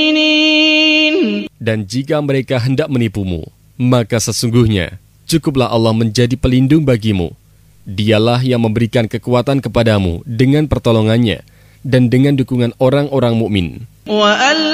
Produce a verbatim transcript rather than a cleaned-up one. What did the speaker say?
Dan jika mereka hendak menipumu, maka sesungguhnya cukuplah Allah menjadi pelindung bagimu. Dialah yang memberikan kekuatan kepadamu dengan pertolongannya dan dengan dukungan orang-orang mukmin.